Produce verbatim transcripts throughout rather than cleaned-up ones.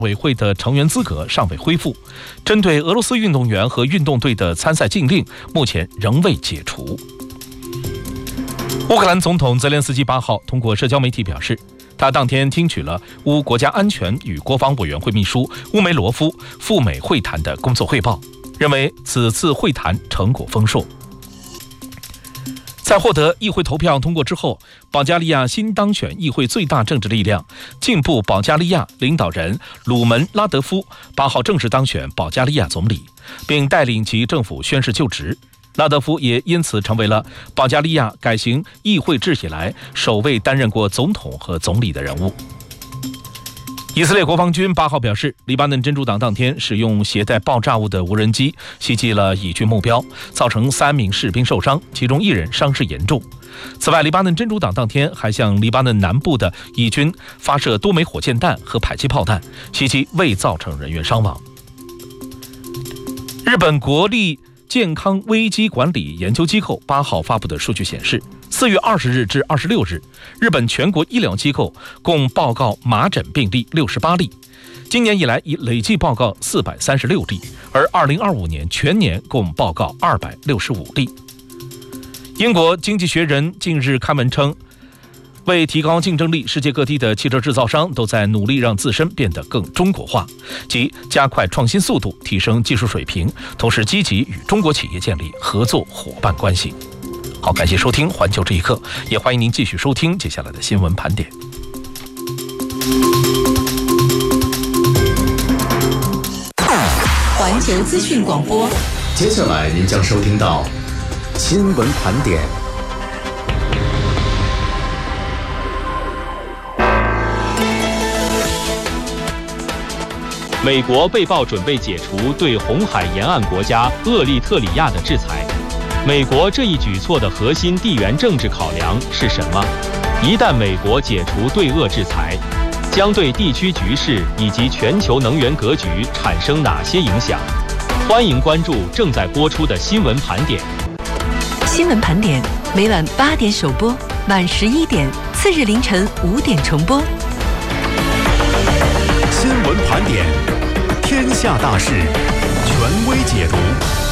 委会的成员资格尚未恢复，针对俄罗斯运动员和运动队的参赛禁令，目前仍未解除。乌克兰总统泽连斯基八号通过社交媒体表示，他当天听取了乌国家安全与国防委员会秘书乌梅罗夫赴美会谈的工作汇报，认为此次会谈成果丰硕。在获得议会投票通过之后，保加利亚新当选议会最大政治力量进步保加利亚领导人鲁门拉德夫八号正式当选保加利亚总理，并带领其政府宣誓就职。拉德夫也因此成为了保加利亚改行议会制以来首位担任过总统和总理的人物。以色列国防军八号表示，黎巴嫩真主党当天使用携带爆炸物的无人机袭击了以军目标，造成三名士兵受伤，其中一人伤势严重。此外，黎巴嫩真主党当天还向黎巴嫩南部的以军发射多枚火箭弹和迫击炮弹，袭击未造成人员伤亡。日本国立健康危机管理研究机构八号发布的数据显示，四月二十日至二十六日，日本全国医疗机构共报告麻疹病例六十八例，今年以来已累计报告四百三十六例，而二零二五年全年共报告二百六十五例。英国经济学人近日刊文称，为提高竞争力，世界各地的汽车制造商都在努力让自身变得更中国化，即加快创新速度，提升技术水平，同时积极与中国企业建立合作伙伴关系。好，感谢收听环球这一刻，也欢迎您继续收听接下来的新闻盘点。 环球资讯广播， 接下来您将收听到新闻盘点。 美国被曝准备解除对红海沿岸国家厄立特里亚的制裁。美国这一举措的核心地缘政治考量是什么？一旦美国解除对俄制裁，将对地区局势以及全球能源格局产生哪些影响？欢迎关注正在播出的新闻盘点。 新闻盘点每晚八点首播，晚十一点，次日凌晨五点重播。 新闻盘点，天下大事，权威解读。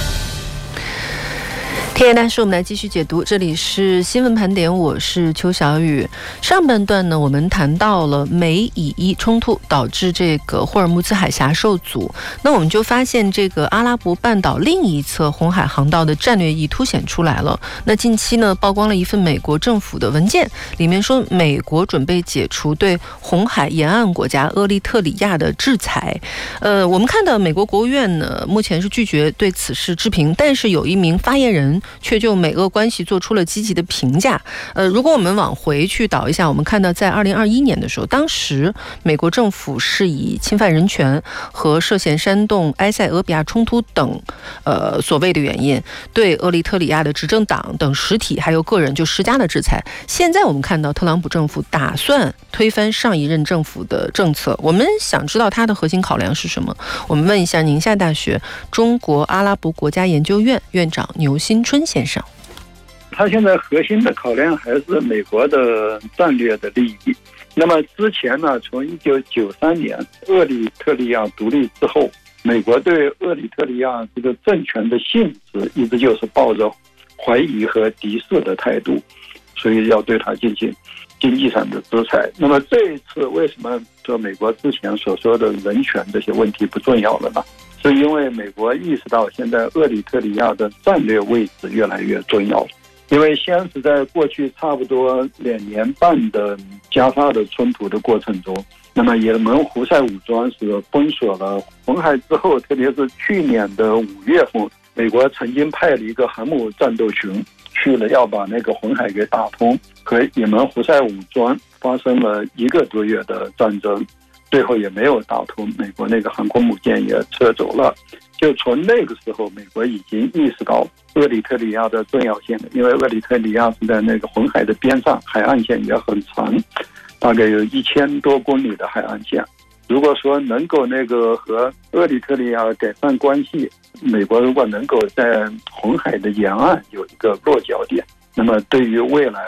天下大事，我们来继续解读。这里是新闻盘点，我是邱小雨。上半段呢，我们谈到了美以伊冲突导致这个霍尔木兹海峡受阻，那我们就发现这个阿拉伯半岛另一侧红海航道的战略意凸显出来了。那近期呢，曝光了一份美国政府的文件，里面说美国准备解除对红海沿岸国家厄立特里亚的制裁。呃，我们看到美国国务院呢，目前是拒绝对此事置评，但是有一名发言人却就美俄关系做出了积极的评价。呃，如果我们往回去倒一下，我们看到在二零二一年的时候，当时美国政府是以侵犯人权和涉嫌煽动埃塞俄比亚冲突等呃所谓的原因，对厄立特里亚的执政党等实体还有个人就施加了制裁。现在我们看到特朗普政府打算推翻上一任政府的政策，我们想知道它的核心考量是什么？我们问一下宁夏大学中国阿拉伯国家研究院院长牛新春先生。 他现在核心的考量还是美国的战略的利益。那么之前呢，从一九九三年厄立特里亚独立之后，美国对厄立特里亚这个政权的性质一直就是抱着怀疑和敌视的态度，所以要对他进行经济上的制裁。那么这一次为什么说美国之前所说的人权这些问题不重要了呢？是因为美国意识到现在厄立特里亚的战略位置越来越重要。因为先是在过去差不多两年半的加沙的冲突的过程中，那么也门胡塞武装是封锁了红海之后，特别是去年的五月份，美国曾经派了一个航母战斗群去了，要把那个红海给打通，和也门胡塞武装发生了一个多月的战争，最后也没有打通，美国那个航空母舰也撤走了。就从那个时候，美国已经意识到厄立特里亚的重要性了，因为厄立特里亚是在那个红海的边上，海岸线也很长，大概有一千多公里的海岸线。如果说能够那个和厄立特里亚改善关系，美国如果能够在红海的沿岸有一个落脚点，那么对于未来扩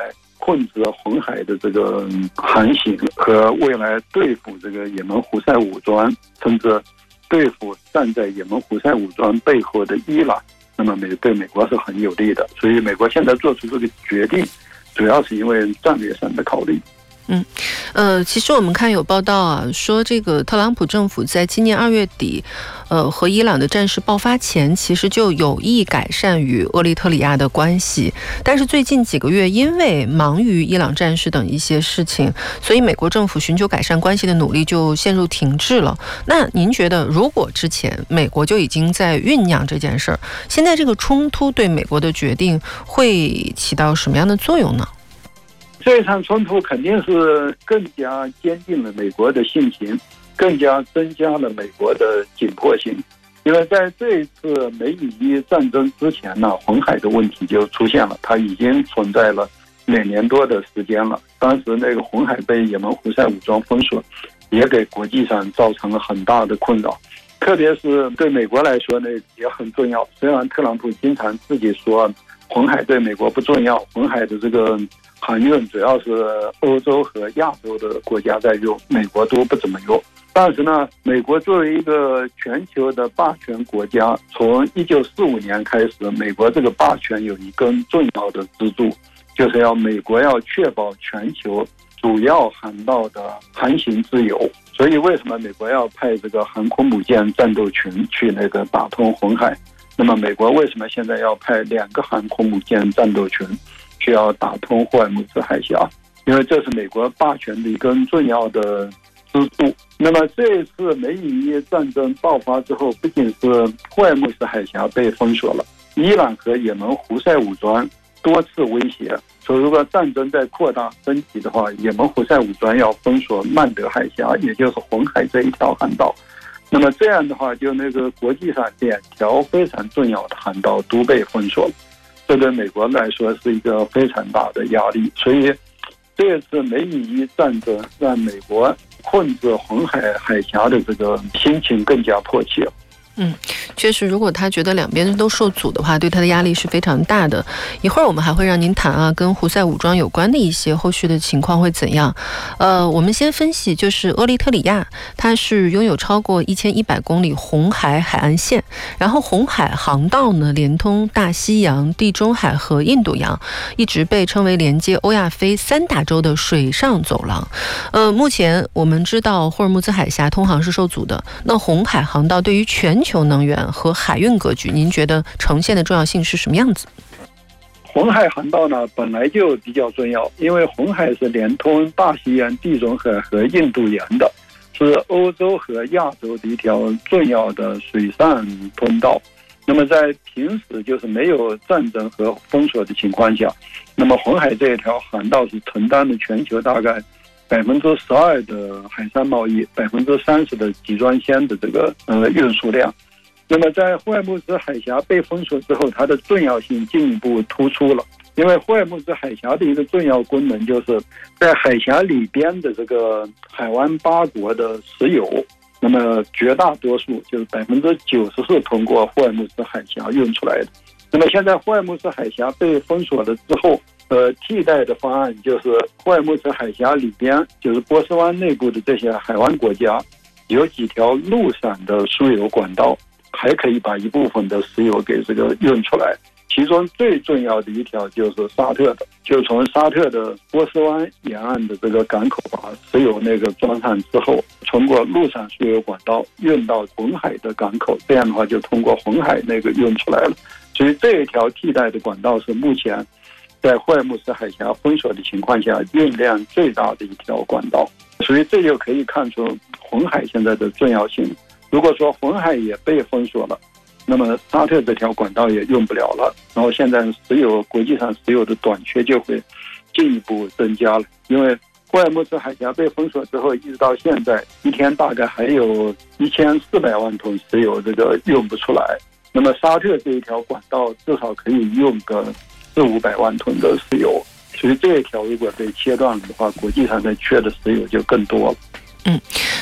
控制红海的这个航行，和未来对付这个也门胡塞武装，甚至对付站在也门胡塞武装背后的伊朗，那么美对美国是很有利的。所以美国现在做出这个决定，主要是因为战略上的考虑。 嗯，呃，其实我们看有报道啊，说这个特朗普政府在今年二月底，呃，和伊朗的战事爆发前，其实就有意改善与厄立特里亚的关系，但是最近几个月因为忙于伊朗战事等一些事情，所以美国政府寻求改善关系的努力就陷入停滞了。那您觉得，如果之前美国就已经在酝酿这件事儿，现在这个冲突对美国的决定会起到什么样的作用呢？ 这场冲突肯定是更加坚定了美国的信心，更加增加了美国的紧迫性。因为在这一次美以伊战争之前呢，红海的问题就出现了，它已经存在了两年多的时间了。当时那个红海被也门胡塞武装封锁，也给国际上造成了很大的困扰，特别是对美国来说呢也很重要。虽然特朗普经常自己说红海对美国不重要，红海的这个航运主要是欧洲和亚洲的国家在用，美国都不怎么用。但是呢，美国作为一个全球的霸权国家，从一九四五年开始，美国这个霸权有一根重要的支柱，就是要美国要确保全球主要航道的航行自由。所以为什么美国要派这个航空母舰战斗群去那个打通红海？那么美国为什么现在要派两个航空母舰战斗群需要打通霍尔木兹海峡？因为这是美国霸权的一根重要的支柱。那么这一次美以伊战争爆发之后，不仅是霍尔木兹海峡被封锁了，伊朗和也门胡塞武装多次威胁说，如果战争再扩大升级的话，也门胡塞武装要封锁曼德海峡，也就是红海这一条航道。那么这样的话，就那个国际上两条非常重要的航道都被封锁了，这对美国来说是一个非常大的压力。所以这次美以伊战争让美国控制红海海峡的这个心情更加迫切。 嗯，确实，如果他觉得两边都受阻的话，对他的压力是非常大的。一会儿我们还会让您谈啊，跟胡塞武装有关的一些后续的情况会怎样。呃，我们先分析，就是厄立特里亚，它是拥有超过一千一百公里红海海岸线，然后红海航道呢连通大西洋、地中海和印度洋，一直被称为连接欧亚非三大洲的水上走廊。呃，目前我们知道霍尔木兹海峡通航是受阻的，那红海航道对于全球能源和海运格局，您觉得呈现的重要性是什么样子？ 红海航道呢本来就比较重要，因为红海是连通大西洋、地中海和印度洋的，是欧洲和亚洲的一条重要的水上通道。那么在平时就是没有战争和封锁的情况下，那么红海这一条航道是承担了全球大概百分之十二的海上贸易，百分之三十的集装箱的这个呃运输量。那么在霍尔木兹海峡被封锁之后，它的重要性进一步突出了。因为霍尔木兹海峡的一个重要功能就是在海峡里边的这个海湾八国的石油，那么绝大多数就是百分之九十是通过霍尔木兹海峡运出来的。那么现在霍尔木兹海峡被封锁了之后，呃，替代的方案就是霍尔木兹海峡里边，就是波斯湾内部的这些海湾国家，有几条陆上的输油管道，还可以把一部分的石油给这个运出来。其中最重要的一条就是沙特的，就从沙特的波斯湾沿岸的这个港口把石油那个装上之后，通过陆上输油管道运到红海的港口，这样的话就通过红海那个运出来了。所以这一条替代的管道是目前在霍尔木兹海峡封锁的情况下运量最大的一条管道。所以这就可以看出红海现在的重要性。如果说红海也被封锁了，那么沙特这条管道也用不了了，然后现在石油国际上石油的短缺就会进一步增加了。因为霍尔木兹海峡被封锁之后，一直到现在一天大概还有一千四百万桶石油这个用不出来，那么沙特这一条管道至少可以用个四五百万桶的石油，所以这一条如果被切断了的话，国际上的缺的石油就更多了。 嗯，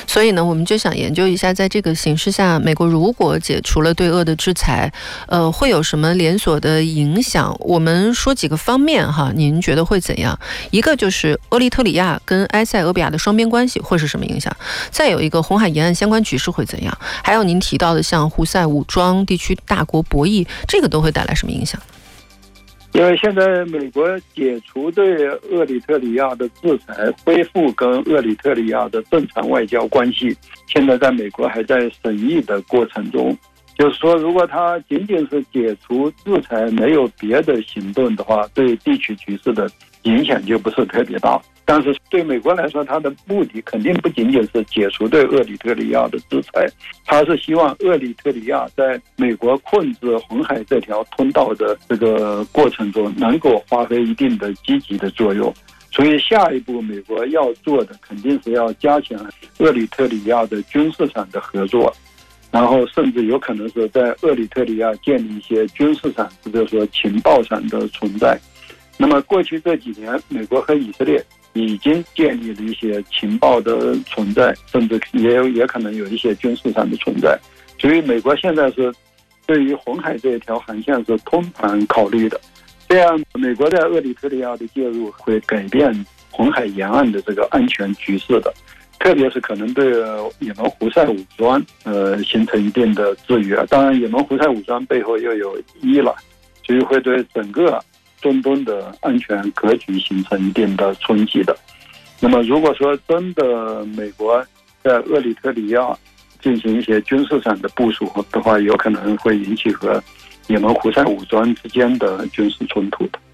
所以呢，我们就想研究一下，在这个形势下，美国如果解除了对俄的制裁，呃，会有什么连锁的影响？我们说几个方面哈，您觉得会怎样？一个就是厄立特里亚跟埃塞俄比亚的双边关系会是什么影响？再有一个红海沿岸相关局势会怎样？还有您提到的像胡塞武装地区大国博弈，这个都会带来什么影响？ 因为现在美国解除对厄立特里亚的制裁，恢复跟厄立特里亚的正常外交关系，现在在美国还在审议的过程中。就是说，如果他仅仅是解除制裁，没有别的行动的话，对地区局势的影响就不是特别大。但是对美国来说，它的目的肯定不仅仅是解除对厄立特里亚的制裁，它是希望厄立特里亚在美国控制红海这条通道的这个过程中，能够发挥一定的积极的作用。所以下一步美国要做的肯定是要加强厄立特里亚的军事上的合作，然后甚至有可能是在厄立特里亚建立一些军事上或者说情报上的存在。那么过去这几年，美国和以色列已经建立了一些情报的存在，甚至也有也可能有一些军事上的存在。所以美国现在是对于红海这一条航线是通盘考虑的。这样，美国在厄立特里亚的介入会改变红海沿岸的这个安全局势的，特别是可能对也门胡塞武装呃形成一定的制约。当然，也门胡塞武装背后又有伊朗，所以会对整个中东的安全格局形成一定的冲击的。那么如果说真的美国在厄立特里亚进行一些军事上的部署的话，有可能会引起和也门胡塞武装之间的军事冲突的。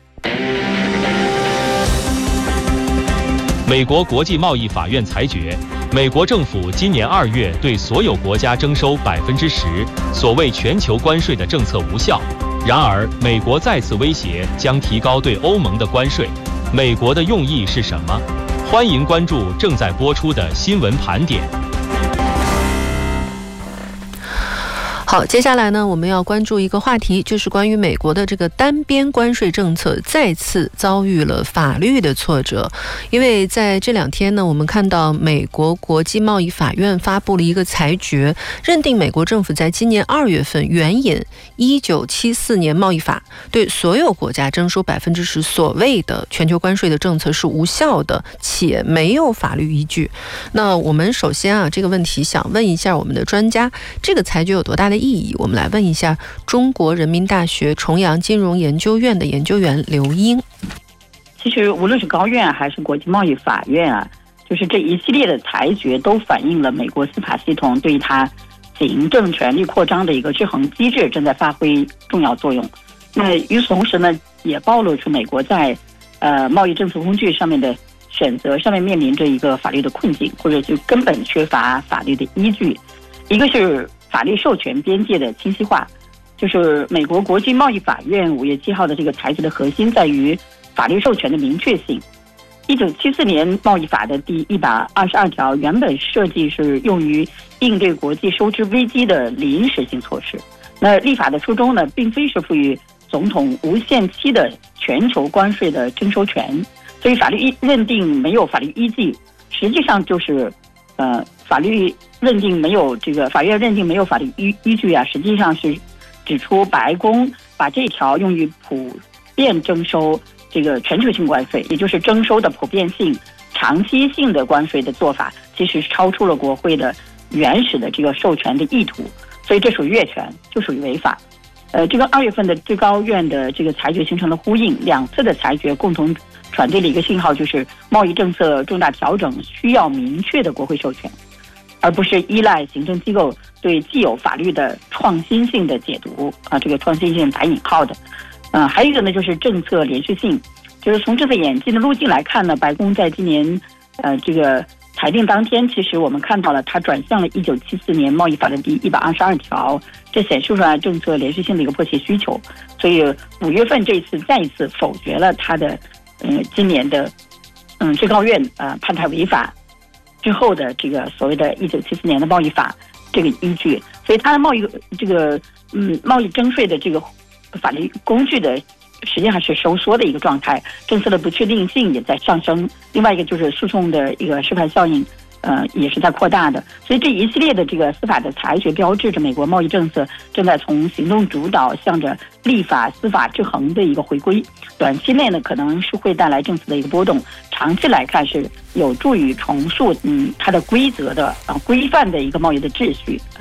美国国际贸易法院裁决，美国政府今年二月对所有国家征收百分之十所谓全球关税的政策无效。然而，美国再次威胁将提高对欧盟的关税。美国的用意是什么？欢迎关注正在播出的新闻盘点。 好，接下来呢，我们要关注一个话题，就是关于美国的这个单边关税政策再次遭遇了法律的挫折。因为在这两天呢，我们看到美国国际贸易法院发布了一个裁决，认定美国政府在今年二月份援引一九七四年贸易法，对所有国家征收百分之十所谓的全球关税的政策是无效的，且没有法律依据。那我们首先啊，这个问题想问一下我们的专家，这个裁决有多大的意义？我们来问一下中国人民大学重阳金融研究院的研究员刘英。 其实无论是高院还是国际贸易法院啊，就是这一系列的裁决都反映了美国司法系统对它行政权力扩张的一个制衡机制正在发挥重要作用。那与此同时呢，也暴露出美国在呃贸易政策工具上面的选择上面面临着一个法律的困境，或者就根本缺乏法律的依据。一个是法律授权边界的清晰化，就是美国国际贸易法院五月七号的这个裁决的核心在于法律授权的明确性。一九七四年贸易法的第一百二十二条原本设计是用于应对国际收支危机的临时性措施。那立法的初衷呢，并非是赋予总统无限期的全球关税的征收权，所以法律认定没有法律依据，实际上就是呃法律认定没有这个法院认定没有法律依依据啊，实际上是指出白宫把这条用于普遍征收这个全球性关税，也就是征收的普遍性、长期性的关税的做法，其实超出了国会的原始的这个授权的意图，所以这属于越权，就属于违法。呃，这个二月份的最高院的这个裁决形成了呼应，两次的裁决共同传递了一个信号，就是贸易政策重大调整需要明确的国会授权，而不是依赖行政机构对既有法律的创新性的解读啊，这个创新性打引号的。嗯、呃，还有一个呢，就是政策连续性，就是从这次演进的路径来看呢，白宫在今年呃这个裁定当天，其实我们看到了它转向了一九七四年贸易法的第一百二十二条，这显示出来政策连续性的一个迫切需求。所以五月份这一次再一次否决了它的嗯、呃、今年的嗯最高院呃判它违法之后的这个所谓的一九七四年的贸易法这个依据，所以它的贸易这个嗯贸易征税的这个法律工具的实际上是收缩的一个状态，政策的不确定性也在上升。另外一个就是诉讼的一个示范效应呃，也是在扩大的。所以这一系列的这个司法的裁决，标志着美国贸易政策正在从行动主导向着立法司法制衡的一个回归。短期内呢，可能是会带来政策的一个波动，长期来看是有助于重塑嗯它的规则的啊规范的一个贸易的秩序。